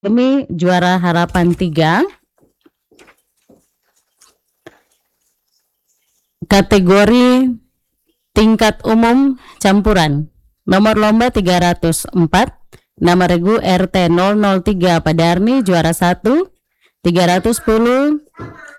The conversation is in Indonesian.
Demi juara harapan 3, kategori tingkat umum campuran. Nomor lomba 304, nama regu RT 003 Padarni juara 1, 310